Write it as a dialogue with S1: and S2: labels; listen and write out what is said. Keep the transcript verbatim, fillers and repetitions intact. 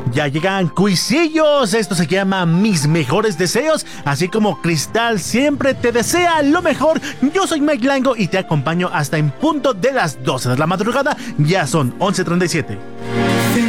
S1: Ya llegan cuisillos, esto se llama Mis Mejores Deseos, así como Cristal siempre te desea lo mejor. Yo soy Mike Lango y te acompaño hasta en punto de las doce de la madrugada, ya son once treinta y siete.